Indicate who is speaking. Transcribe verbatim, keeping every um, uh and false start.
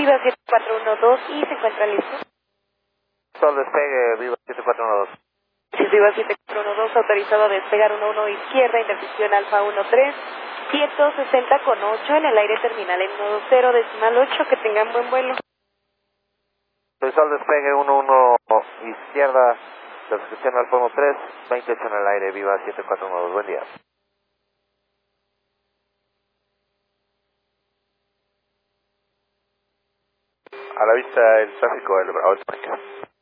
Speaker 1: Viva siete cuatro uno dos y se encuentra listo.
Speaker 2: Sol despegue, Viva siete cuatro uno dos.
Speaker 1: Sí, Viva siete cuatro uno dos, autorizado a despegar uno uno izquierda, intersección Alfa uno tres, ciento sesenta con ocho en el aire terminal en uno cero, decimal ocho, que tengan buen vuelo.
Speaker 2: Sol despegue uno uno izquierda, intersección Alfa uno tres, veintiocho en el aire, Viva siete cuatro uno dos, buen día.
Speaker 3: A la vista el tráfico del Bravo España.